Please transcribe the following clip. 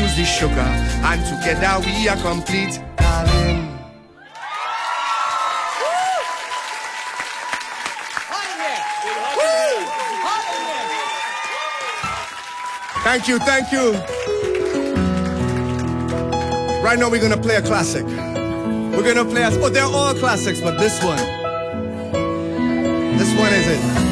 lose the sugar, and together we are complete, darling. Thank you, thank you. Right now we're gonna play a classic. We're gonna play they're all classics, but this one is it.